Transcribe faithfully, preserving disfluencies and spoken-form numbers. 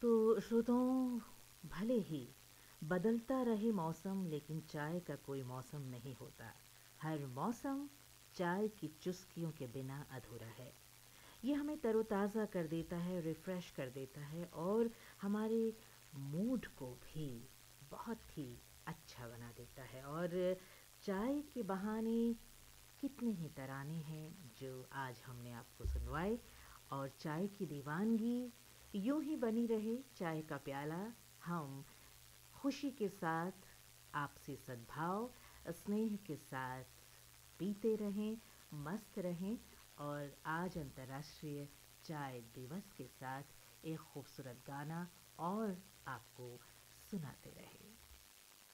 तो श्रोताओं, भले ही बदलता रहे मौसम, लेकिन चाय का कोई मौसम नहीं होता। हर मौसम चाय की चुस्कियों के बिना अधूरा है। ये हमें तरोताज़ा कर देता है, रिफ़्रेश कर देता है और हमारे मूड को भी बहुत ही अच्छा बना देता है। और चाय के बहाने कितने ही तराने हैं जो आज हमने आपको सुनवाए। और चाय की दीवानगी यूं ही बनी रहे, चाय का प्याला हम खुशी के साथ, आपसी सद्भाव, स्नेह के साथ पीते रहें, मस्त रहें और आज अंतर्राष्ट्रीय चाय दिवस के साथ एक खूबसूरत गाना और आपको सुनाते रहे।